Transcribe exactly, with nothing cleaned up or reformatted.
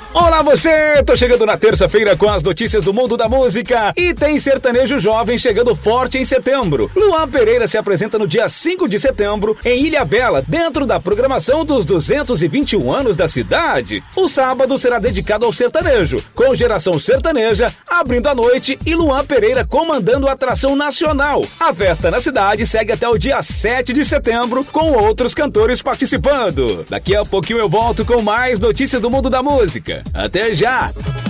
Olá você, tô chegando na terça-feira com as notícias do mundo da música e tem sertanejo jovem chegando forte em setembro. Luan Pereira se apresenta no dia cinco de setembro em Ilhabela, dentro da programação dos duzentos e vinte e um anos da cidade. O sábado será dedicado ao sertanejo, com Geração Sertaneja abrindo a noite e Luan Pereira comandando a atração nacional. A festa na cidade segue até o dia sete de setembro com outros cantores participando. Daqui a pouquinho eu volto com mais notícias do mundo da música. Até já!